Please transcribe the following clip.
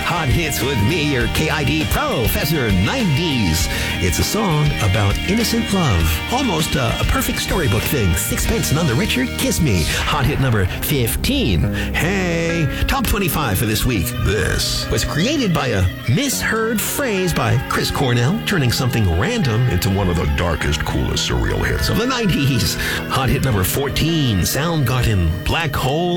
Hot Hits with me, your KID Professor 90s. It's a song about innocent love. Almost a perfect storybook thing. Sixpence None the Richer, Kiss Me. Hot hit number 15. Hey, top 25 for this week. This was created by a misheard phrase by Chris Cornell, turning something random into one of the darkest, coolest, surreal hits of the 90s. Hot hit number 14, Soundgarden, Black Hole